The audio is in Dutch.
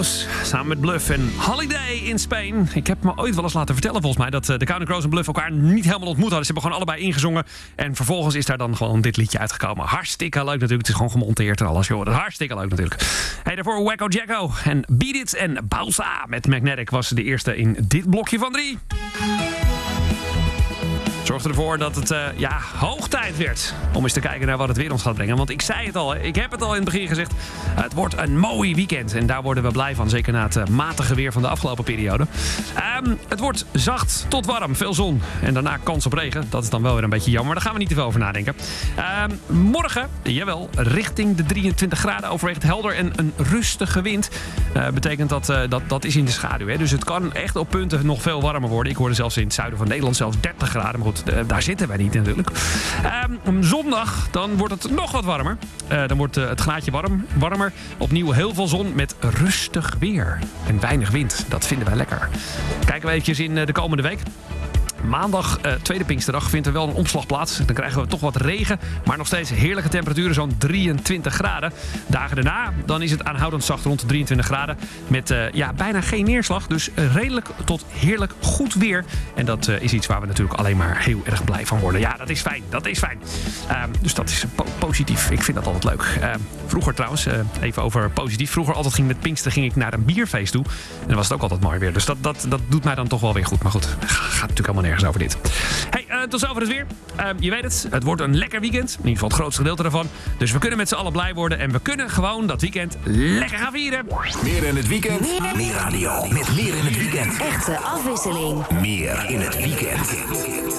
Crows samen met Bluff en Holiday in Spain. Ik heb me ooit wel eens laten vertellen volgens mij dat de Counting Crows en Bluff elkaar niet helemaal ontmoet hadden. Ze hebben gewoon allebei ingezongen en vervolgens is daar dan gewoon dit liedje uitgekomen. Hartstikke leuk natuurlijk. Het is gewoon gemonteerd en alles, joh. Dat is hartstikke leuk natuurlijk. Hey, daarvoor Wacko Jacko en Beat It en Bausa met Magnetic was de eerste in dit blokje van 3. Zorgde ervoor dat het hoog tijd werd om eens te kijken naar wat het weer ons gaat brengen. Want ik zei het al, ik heb het al in het begin gezegd. Het wordt een mooi weekend en daar worden we blij van. Zeker na het matige weer van de afgelopen periode. Het wordt zacht tot warm, veel zon en daarna kans op regen. Dat is dan wel weer een beetje jammer, maar daar gaan we niet te veel over nadenken. Morgen, jawel, richting de 23 graden, overwegend helder en een rustige wind. Betekent dat is in de schaduw. Hè? Dus het kan echt op punten nog veel warmer worden. Ik hoorde zelfs in het zuiden van Nederland zelfs 30 graden. Maar goed, daar zitten wij niet natuurlijk. Zondag, dan wordt het nog wat warmer. Dan wordt het graadje warmer. Opnieuw heel veel zon met rustig weer. En weinig wind. Dat vinden wij lekker. Kijken we eventjes in de komende week. Maandag, tweede Pinksterdag, vindt er wel een omslag plaats. Dan krijgen we toch wat regen, maar nog steeds heerlijke temperaturen, zo'n 23 graden. Dagen daarna, dan is het aanhoudend zacht rond de 23 graden. Met bijna geen neerslag, dus redelijk tot heerlijk goed weer. En dat is iets waar we natuurlijk alleen maar heel erg blij van worden. Ja, dat is fijn, dus dat is positief. Ik vind dat altijd leuk. Vroeger trouwens, even over positief. Vroeger altijd met Pinkster ging ik naar een bierfeest toe. En dan was het ook altijd mooi weer. Dus dat doet mij dan toch wel weer goed. Maar goed, gaat natuurlijk helemaal nergens over dit. Hey, tot zover het weer. Je weet het wordt een lekker weekend. In ieder geval het grootste gedeelte ervan. Dus we kunnen met z'n allen blij worden. En we kunnen gewoon dat weekend lekker gaan vieren. Meer in het weekend. Meer radio. Met meer in het weekend. Echte afwisseling. Meer in het weekend.